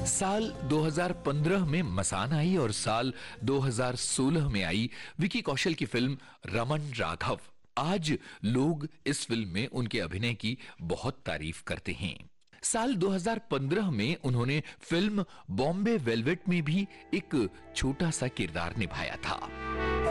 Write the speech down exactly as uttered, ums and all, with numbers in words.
साल दो हज़ार पंद्रह में मसान आई और साल दो हज़ार सोलह में आई विकी कौशल की फिल्म रमन राघव। आज लोग इस फिल्म में उनके अभिनय की बहुत तारीफ करते हैं। साल दो हज़ार पंद्रह में उन्होंने फिल्म बॉम्बे वेलवेट में भी एक छोटा सा किरदार निभाया था।